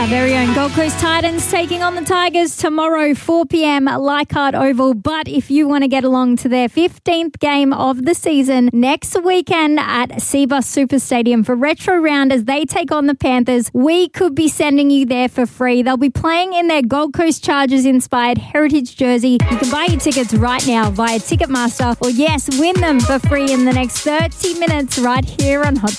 Our very own Gold Coast Titans taking on the Tigers tomorrow, 4 p.m, Leichhardt Oval. But if you want to get along to their 15th game of the season next weekend at Cbus Super Stadium for Retro Round as they take on the Panthers, we could be sending you there for free. They'll be playing in their Gold Coast Chargers-inspired heritage jersey. You can buy your tickets right now via Ticketmaster or, yes, win them for free in the next 30 minutes right here on Hot